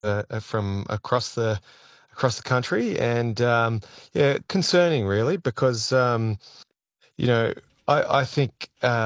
from across the country, and yeah, concerning really because you know I think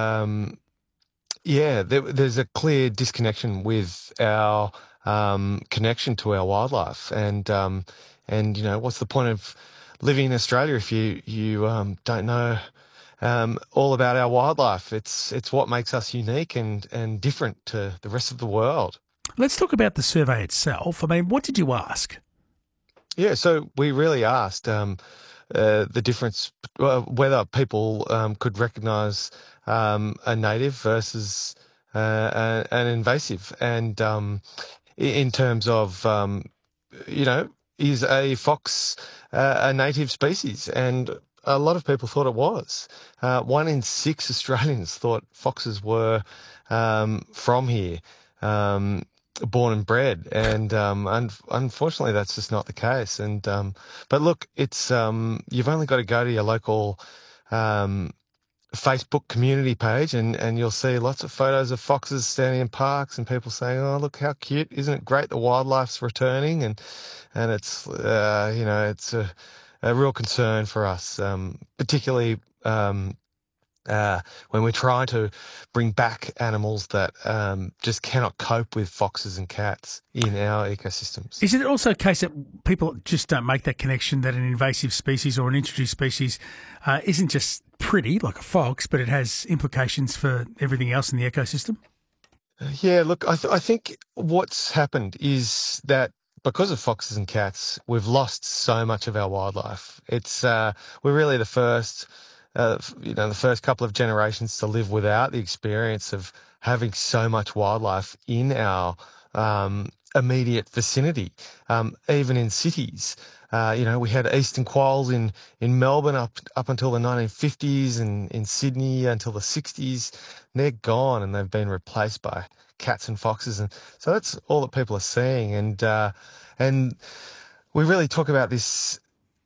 yeah, there's a clear disconnection with our connection to our wildlife, and what's the point of living in Australia if you don't know all about our wildlife? It's what makes us unique and different to the rest of the world. Let's talk about the survey itself. I mean, what did you ask? Yeah, so we really asked the difference, whether people could recognise a native versus an invasive, and in terms of you know, is a fox a native species? And a lot of people thought it was. 1 in 6 Australians thought foxes were from here. Um, Born and bred, and unfortunately, that's just not the case. And but look, it's you've only got to go to your local um, Facebook community page, and you'll see lots of photos of foxes standing in parks, and people saying, "Oh, look how cute! Isn't it great? The wildlife's returning," and it's it's a real concern for us, particularly. When we're trying to bring back animals that just cannot cope with foxes and cats in our ecosystems. Is it also a case that people just don't make that connection that an invasive species or an introduced species isn't just pretty like a fox, but it has implications for everything else in the ecosystem? Yeah, look, I think what's happened is that because of foxes and cats, we've lost so much of our wildlife. It's we're really the first couple of generations to live without the experience of having so much wildlife in our immediate vicinity, even in cities. We had eastern quolls in Melbourne up until the 1950s, and in Sydney until the 60s. They're gone, and they've been replaced by cats and foxes, and so that's all that people are seeing. And we really talk about this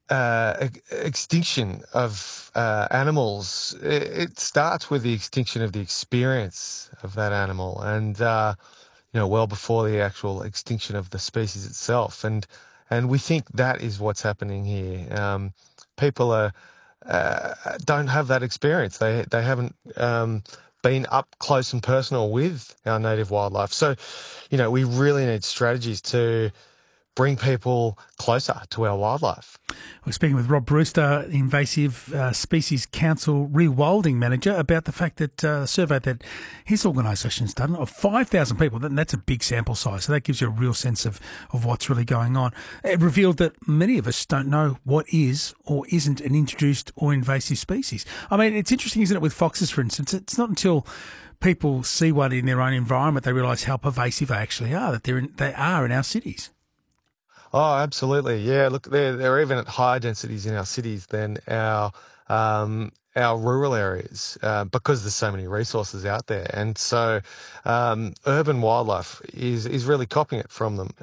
extinction of animals. It starts with the extinction of the experience of that animal, and well before the actual extinction of the species itself. And we think that is what's happening here. People don't have that experience. They haven't been up close and personal with our native wildlife. So, we really need strategies to bring people closer to our wildlife. We're speaking with Rob Brewster, Invasive Species Council Rewilding Manager, about the fact that a survey that his organisation's done of 5,000 people, and that's a big sample size, so that gives you a real sense of what's really going on. It revealed that many of us don't know what is or isn't an introduced or invasive species. I mean, it's interesting, isn't it, with foxes, for instance? It's not until people see one in their own environment they realise how pervasive they actually are, that they are in our cities. Oh, absolutely. Yeah. Look, they're even at higher densities in our cities than our rural areas, because there's so many resources out there. And so urban wildlife is really copying it from them.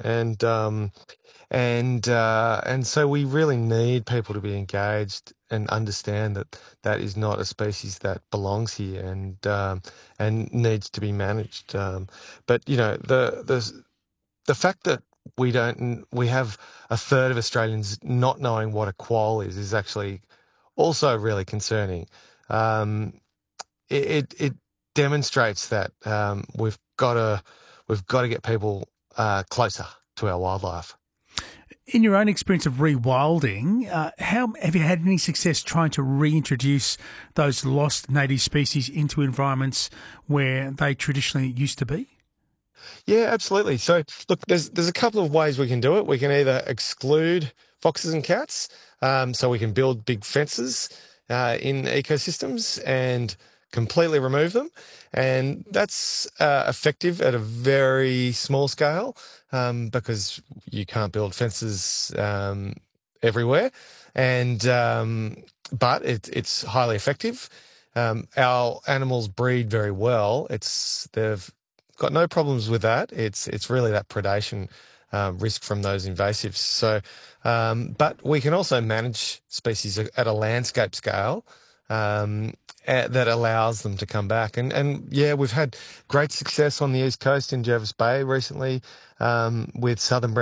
And so we really need people to be engaged and understand that that is not a species that belongs here, and needs to be managed. But the fact that we have a third of Australians not knowing what a quoll is actually also really concerning. Um, it demonstrates that we've got to get people closer to our wildlife. In your own experience of rewilding, how have you had any success trying to reintroduce those lost native species into environments where they traditionally used to be? Yeah, absolutely. So look, there's a couple of ways we can do it. We can either exclude foxes and cats, so we can build big fences in ecosystems and completely remove them, and that's effective at a very small scale, because you can't build fences everywhere, and but it's highly effective. Our animals breed very well. They've got no problems with that. It's really that predation risk from those invasives. So, but we can also manage species at a landscape scale, that allows them to come back. And yeah, we've had great success on the east coast in Jervis Bay recently, with southern brown